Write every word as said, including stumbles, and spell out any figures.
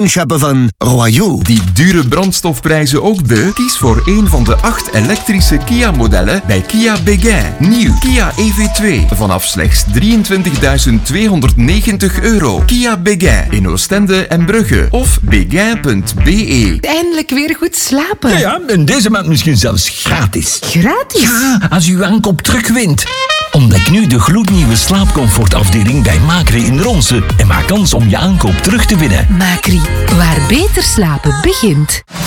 hebben van Royaux. Die dure brandstofprijzen ook de? Kies voor een van de acht elektrische Kia-modellen bij Kia Béguin. Nieuw Kia E V twee vanaf slechts drieëntwintigduizend tweehonderdnegentig euro. Kia Béguin in Oostende en Brugge of béguin punt b e. Eindelijk weer goed slapen. Ja, ja, en deze maand misschien zelfs gratis. Gratis? Ja, als u uw aankoop terugwint. Ontdek nu de gloednieuwe slaapcomfortafdeling bij Macri in Ronse en maak kans om je aankoop terug te winnen. Macri, waar beter slapen begint.